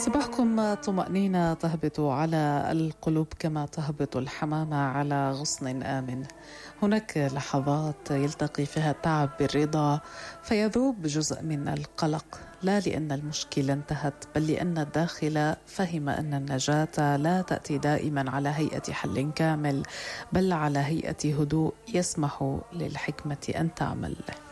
صباحكم طمأنينة تهبط على القلوب كما تهبط الحمامة على غصن آمن. هناك لحظات يلتقي فيها التعب بالرضا فيذوب جزء من القلق، لا لأن المشكلة انتهت بل لأن الداخل فهم أن النجاة لا تأتي دائما على هيئة حل كامل، بل على هيئة هدوء يسمح للحكمة أن تعمل.